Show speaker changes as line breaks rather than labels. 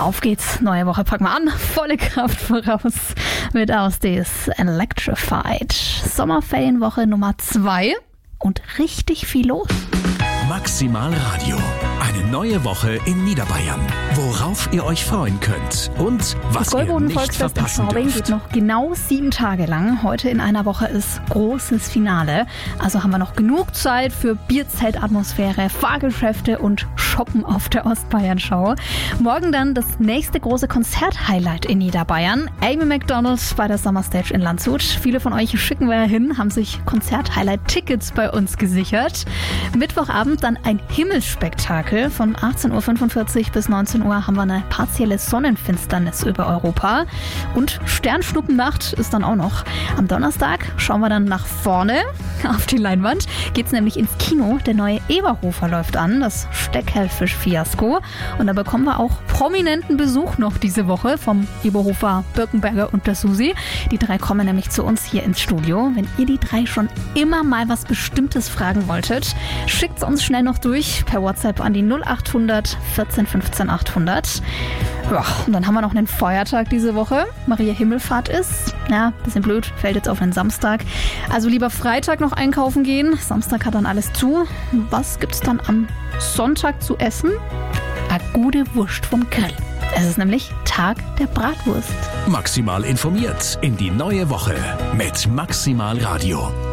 Auf geht's, neue Woche, packen wir an, volle Kraft voraus mit Ausdehs Electrified. Sommerferienwoche Nummer 2 und richtig viel los.
Maximal Radio. Eine neue Woche in Niederbayern. Worauf ihr euch freuen könnt und was
das
ihr
Goldboden
nicht
Volksfest in
verpassen
Straubing
dürft.
geht noch genau 7 Tage lang. Heute in einer Woche ist großes Finale. Also haben wir noch genug Zeit für Bierzeltatmosphäre, Fahrgeschäfte und Shoppen auf der Ostbayern-Schau. Morgen dann das nächste große Konzert-Highlight in Niederbayern. Amy Macdonald bei der Summer Stage in Landshut. Viele von euch schicken wir ja hin, haben sich Konzert-Highlight-Tickets bei uns gesichert. Mittwochabend dann ein Himmelsspektakel. Von 18.45 Uhr bis 19 Uhr haben wir eine partielle Sonnenfinsternis über Europa. Und Sternschnuppennacht ist dann auch noch. Am Donnerstag schauen wir dann nach vorne auf die Leinwand. Geht's nämlich ins Kino. Der neue Eberhofer läuft an, das Steckhellfisch-Fiasko. Und da bekommen wir auch prominenten Besuch noch diese Woche vom Eberhofer, Birkenberger und der Susi. Die 3 kommen nämlich zu uns hier ins Studio. Wenn ihr die 3 schon immer mal was Bestimmtes fragen wolltet, schickt's uns schnell noch durch per WhatsApp an die 0800 14 15 800. Ja, und dann haben wir noch einen Feiertag diese Woche. Maria Himmelfahrt ist, ja, bisschen blöd, fällt jetzt auf einen Samstag. Also lieber Freitag noch einkaufen gehen. Samstag hat dann alles zu. Was gibt's dann am Sonntag zu essen? Eine gute Wurst vom Grill. Es ist nämlich Tag der Bratwurst.
Maximal informiert in die neue Woche mit Maximal Radio.